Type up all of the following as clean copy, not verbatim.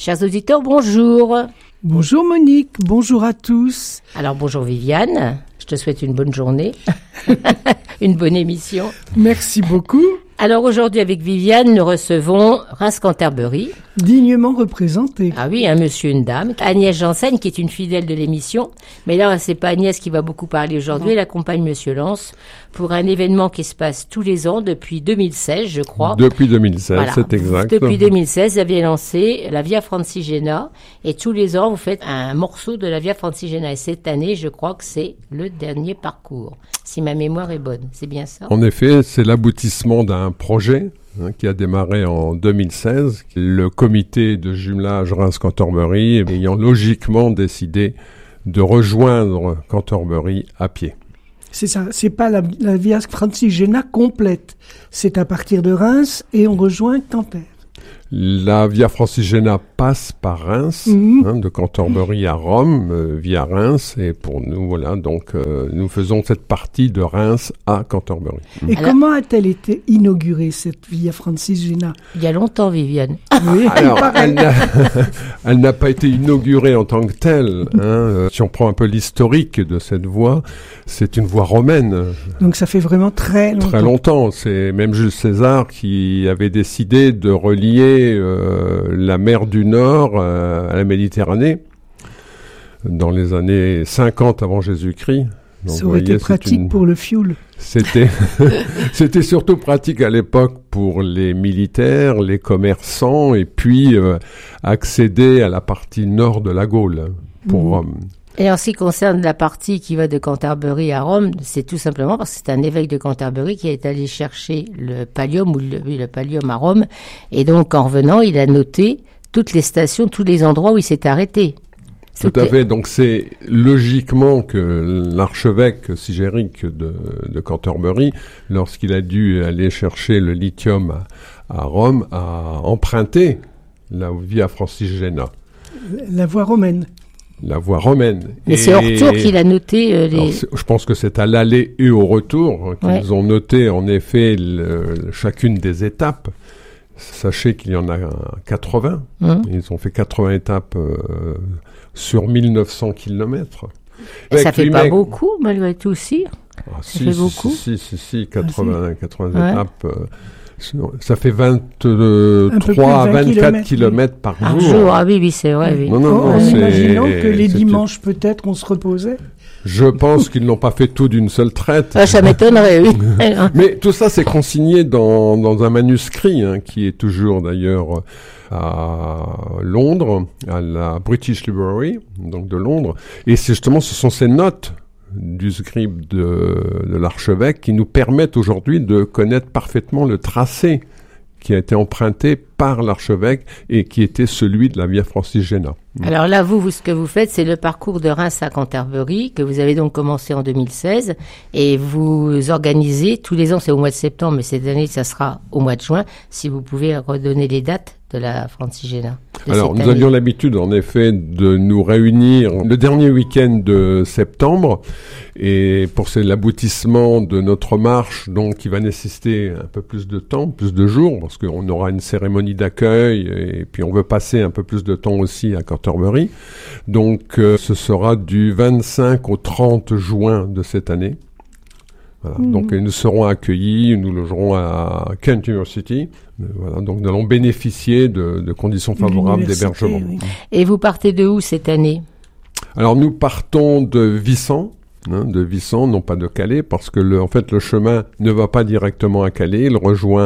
Chers auditeurs, bonjour. Bonjour Monique, bonjour à tous. Alors bonjour Viviane, je te souhaite une bonne journée, une bonne émission. Merci beaucoup. Alors aujourd'hui avec Viviane, nous recevons Reims-Canterbury. Dignement représenté. Ah oui, un monsieur, une dame. Agnès Janssen qui est une fidèle de l'émission. Mais là, c'est pas Agnès qui va beaucoup parler aujourd'hui, elle accompagne monsieur Lance pour un événement qui se passe tous les ans depuis 2016, je crois. Depuis 2016, voilà. C'est exact. Depuis 2016, vous aviez lancé la Via Francigena et tous les ans, vous faites un morceau de la Via Francigena. Et cette année, je crois que c'est le dernier parcours, si ma mémoire est bonne. C'est bien ça? En effet, c'est l'aboutissement d'un projet qui a démarré en 2016. Le comité de jumelage Reims-Canterbury ayant logiquement décidé de rejoindre Canterbury à pied. C'est ça, c'est pas la Via Francigena complète. C'est à partir de Reims et on rejoint Canterbury. La Via Francigena passe par Reims, de Canterbury à Rome, via Reims, et pour nous, voilà, donc nous faisons cette partie de Reims à Canterbury. Et comment a-t-elle été inaugurée, cette Via Francigena? Il y a longtemps, Viviane. Oui, alors, elle n'a pas été inaugurée en tant que telle. Si on prend un peu l'historique de cette voie, c'est une voie romaine. Donc ça fait vraiment très longtemps. Très longtemps. C'est même Jules César qui avait décidé de relier la mer du Nord à la Méditerranée dans les années 50 avant Jésus-Christ. Donc, ça aurait été pratique pour le fioul. C'était surtout pratique à l'époque pour les militaires, les commerçants et puis accéder à la partie nord de la Gaule pour Rome. Et en ce qui concerne la partie qui va de Canterbury à Rome, c'est tout simplement parce que c'est un évêque de Canterbury qui est allé chercher le pallium, le pallium à Rome. Et donc, en revenant, il a noté toutes les stations, tous les endroits où il s'est arrêté. Tout à fait. Donc, c'est logiquement que l'archevêque Sigéric de Canterbury, lorsqu'il a dû aller chercher le lithium à Rome, a emprunté la Via Francigena. La voie romaine. La voie romaine. Mais c'est au retour qu'il a noté Alors, je pense que c'est à l'aller et au retour qu'ils ont noté en effet chacune des étapes. Sachez qu'il y en a 80. Ils ont fait 80 étapes sur 1900 kilomètres. Ça fait pas beaucoup malgré tout, si. Ça fait beaucoup. Si, 80 étapes. Ça fait 23 à 24 kilomètres par jour. Ah oui, c'est vrai. Oui. Non, en imaginant que les dimanches, peut-être, on se reposait. Je pense qu'ils n'ont pas fait tout d'une seule traite. Ça m'étonnerait, oui. Mais tout ça, c'est consigné dans un manuscrit, qui est toujours d'ailleurs à Londres, à la British Library, donc de Londres. Et c'est justement, ce sont ces notes du scribe de l'archevêque qui nous permettent aujourd'hui de connaître parfaitement le tracé qui a été emprunté par l'archevêque et qui était celui de la Via Francigena. Alors là, vous, ce que vous faites, c'est le parcours de Reims à Canterbury, que vous avez donc commencé en 2016, et vous organisez tous les ans, c'est au mois de septembre, mais cette année, ça sera au mois de juin, si vous pouvez redonner les dates de la Francigena. Alors, nous avions l'habitude, en effet, de nous réunir le dernier week-end de septembre, et pour l'aboutissement de notre marche, donc, qui va nécessiter un peu plus de temps, plus de jours, parce qu'on aura une cérémonie d'accueil, et puis on veut passer un peu plus de temps aussi à Canterbury. Donc, ce sera du 25 au 30 juin de cette année. Voilà. Donc, nous serons accueillis, nous logerons à Kent University. Voilà. Donc, nous allons bénéficier de conditions favorables d'hébergement. Oui. Et vous partez de où cette année? Alors, nous partons de Vissant. De Vissant, non pas de Calais, parce que le chemin ne va pas directement à Calais, il rejoint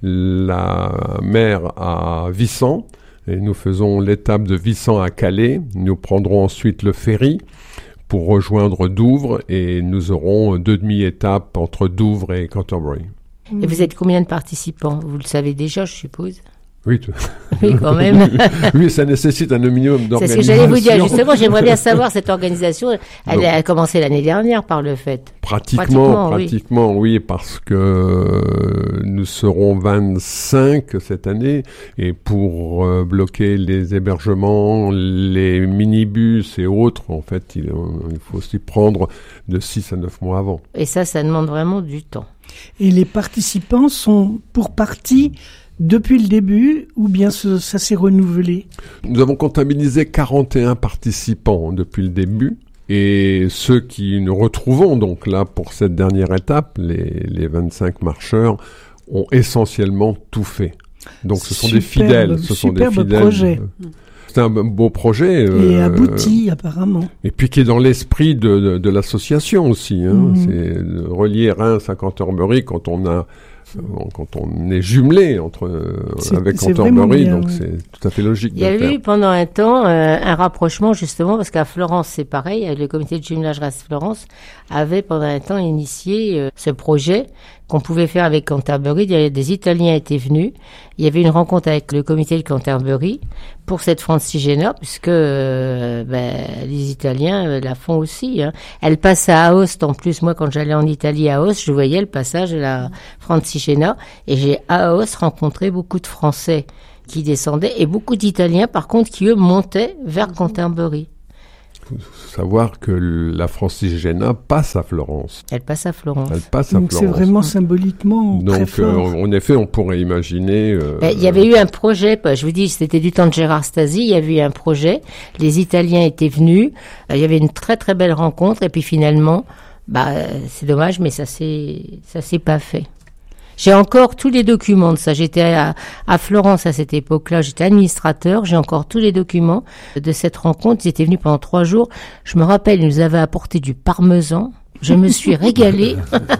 la mer à Vissant, et nous faisons l'étape de Vissant à Calais, nous prendrons ensuite le ferry pour rejoindre Douvres, et nous aurons 2 demi-étapes entre Douvres et Canterbury. Et vous êtes combien de participants? Vous le savez déjà, je suppose. Oui, oui, quand même. Oui, ça nécessite un minimum d'organisation. C'est ce que j'allais vous dire. Justement, j'aimerais bien savoir cette organisation. Elle a commencé l'année dernière par le fait. Pratiquement, oui, parce que nous serons 25 cette année, et pour bloquer les hébergements, les minibus et autres, en fait, il faut s'y prendre de 6 à 9 mois avant. Et ça demande vraiment du temps. Et les participants sont pour partie depuis le début, ou bien ça s'est renouvelé? Nous avons comptabilisé 41 participants depuis le début. Et ceux qui nous retrouvons donc là pour cette dernière étape, les 25 marcheurs, ont essentiellement tout fait. Donc ce sont des fidèles. Projet. C'est un beau projet. Et abouti, apparemment. Et puis qui est dans l'esprit de l'association aussi. C'est de relier Reims à Cantorbéry quand on est jumelé avec Cantorbéry, donc c'est tout à fait logique. Il y avait eu pendant un temps un rapprochement justement parce qu'à Florence c'est pareil, le comité de jumelage Reims-Florence avait pendant un temps initié ce projet qu'on pouvait faire avec Cantorbéry. Des Italiens étaient venus, il y avait une rencontre avec le comité de Cantorbéry pour cette Francigena puisque les Italiens la font aussi. Elle passe à Aoste en plus. Moi quand j'allais en Italie à Aoste, je voyais le passage de la Francigena et j'ai à Aoste rencontré beaucoup de Français qui descendaient et beaucoup d'Italiens par contre qui eux montaient vers Cantorbéry. Il faut savoir que la Francigena passe à Florence. Elle passe à Florence. Donc c'est vraiment symboliquement très fort. En effet, on pourrait imaginer... il y avait eu un projet, je vous dis, c'était du temps de Gérard Stasi, il y avait eu un projet, les Italiens étaient venus, il y avait une très très belle rencontre, et puis finalement, c'est dommage, mais ça s'est pas fait. J'ai encore tous les documents de ça. J'étais à Florence à cette époque-là. J'étais administrateur. J'ai encore tous les documents de cette rencontre. Ils étaient venus pendant 3 jours. Je me rappelle, ils nous avaient apporté du parmesan. Je me suis régalée.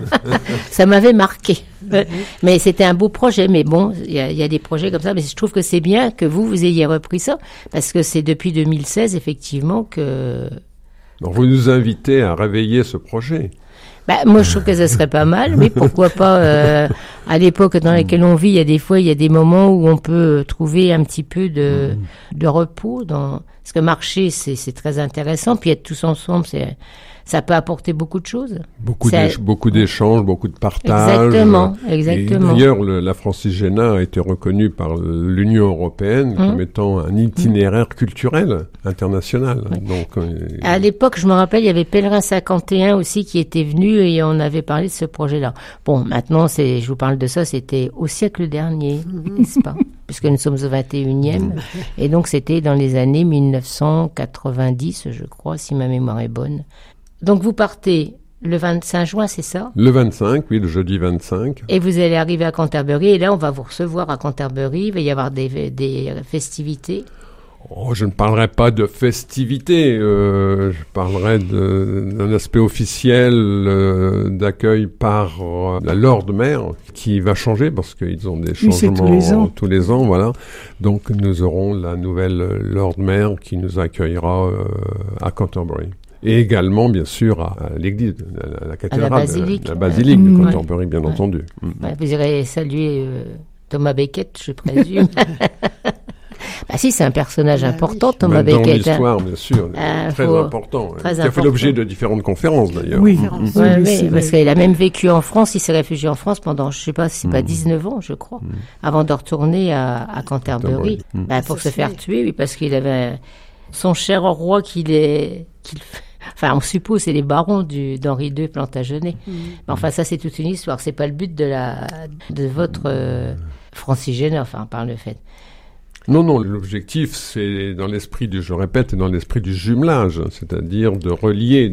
Ça m'avait marqué. Mais c'était un beau projet. Mais bon, il y a des projets comme ça. Mais je trouve que c'est bien que vous ayez repris ça. Parce que c'est depuis 2016, effectivement, que... Donc vous nous invitez à réveiller ce projet. Moi, je trouve que ça serait pas mal, mais pourquoi pas, à l'époque dans laquelle on vit, il y a des moments où on peut trouver un petit peu de repos parce que marcher, c'est très intéressant, puis être tous ensemble, ça peut apporter beaucoup de choses. Beaucoup d'échanges, beaucoup de partages. Exactement. Et d'ailleurs, la Francigena a été reconnue par l'Union européenne comme étant un itinéraire culturel international. Ouais. Donc, à l'époque, je me rappelle, il y avait Pèlerin 51 aussi qui était venu et on avait parlé de ce projet-là. Bon, maintenant, je vous parle de ça, c'était au siècle dernier, n'est-ce pas? Puisque nous sommes au 21e. Et donc, c'était dans les années 1990, je crois, si ma mémoire est bonne. Donc vous partez le 25 juin, c'est ça? Le 25, oui, le jeudi 25. Et vous allez arriver à Cantorbéry, et là on va vous recevoir à Cantorbéry, il va y avoir des festivités. Je ne parlerai pas de festivités, je parlerai d'un aspect officiel d'accueil par la Lord Mayor qui va changer parce qu'ils ont des changements tous les ans, voilà. Donc nous aurons la nouvelle Lord Mayor qui nous accueillera à Cantorbéry. Et également, bien sûr, à l'église, à la cathédrale, la basilique de Cantorbéry, bien entendu. Ouais, vous irez saluer Thomas Becket, je présume. Si, c'est un personnage important, Thomas Becket. Dans l'histoire, bien sûr, très important. Qui a fait l'objet de différentes conférences, d'ailleurs. Oui, parce qu'il a même vécu en France, il s'est réfugié en France pendant, je sais pas, c'est pas 19 ans, je crois, avant de retourner à Cantorbéry, pour se faire tuer, oui, parce qu'il avait son cher roi Enfin, on suppose c'est les barons d'Henri II Plantagenet. Mais enfin, ça c'est toute une histoire. C'est pas le but de votre Francigena, par le fait. Non, l'objectif c'est dans l'esprit du jumelage, c'est-à-dire de relier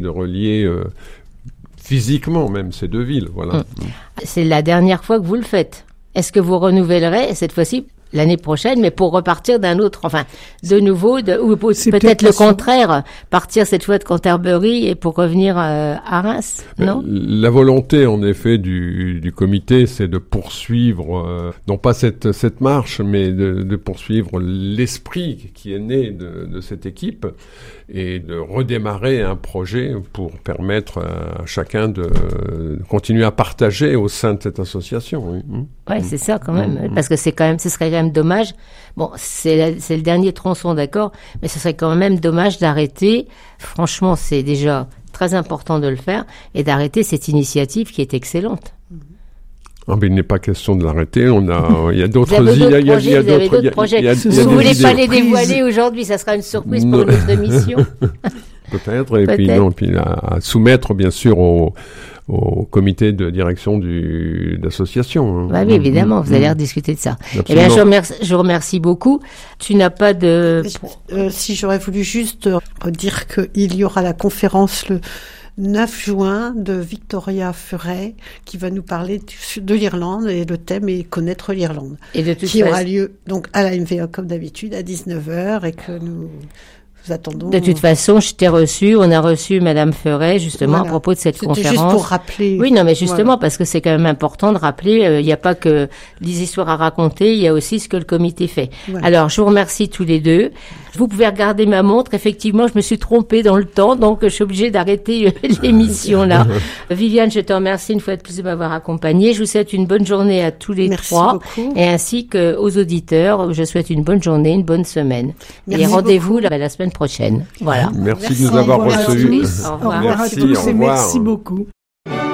physiquement même ces deux villes, voilà. C'est la dernière fois que vous le faites. Est-ce que vous renouvellerez cette fois-ci l'année prochaine, mais pour repartir d'un autre, de nouveau, ou peut-être le contraire, partir cette fois de Cantorbéry et pour revenir à Reims, non? La volonté, en effet, du comité, c'est de poursuivre, non pas cette marche, mais de poursuivre l'esprit qui est né de cette équipe et de redémarrer un projet pour permettre à chacun de continuer à partager au sein de cette association. Oui, c'est ça quand même, parce que ce serait quand même dommage. Bon, c'est le dernier tronçon, d'accord, mais ce serait quand même dommage d'arrêter. Franchement, c'est déjà très important de le faire et d'arrêter cette initiative qui est excellente. Mais il n'est pas question de l'arrêter. Il y a d'autres projets. Vous voulez pas les dévoiler aujourd'hui, ça sera une surprise pour notre émission. Peut-être, et puis à soumettre bien sûr au comité de direction d'association. Oui, évidemment, vous allez rediscuter de ça. Absolument. Eh bien, je vous remercie beaucoup. Tu n'as pas de... Si j'aurais voulu juste dire qu'il y aura la conférence le 9 juin de Victoria Furet qui va nous parler de l'Irlande, et le thème est connaître l'Irlande. Et de toute qui aura lieu donc à la MVA comme d'habitude à 19h et que nous attendons. De toute façon, je t'ai reçu, on a reçu Madame Furet, justement, à propos de cette conférence. C'était juste pour rappeler. Oui, non, mais justement, parce que c'est quand même important de rappeler, il n'y a pas que les histoires à raconter, il y a aussi ce que le comité fait. Voilà. Alors, je vous remercie tous les deux. Vous pouvez regarder ma montre. Effectivement, je me suis trompée dans le temps, donc je suis obligée d'arrêter l'émission là. Viviane, je te remercie une fois de plus de m'avoir accompagnée. Je vous souhaite une bonne journée à tous les trois. Beaucoup. Et ainsi qu'aux auditeurs, je souhaite une bonne journée, une bonne semaine. Merci et rendez-vous la semaine prochaine. Voilà. Merci de nous avoir reçus. Au revoir. Au revoir à tous et merci beaucoup.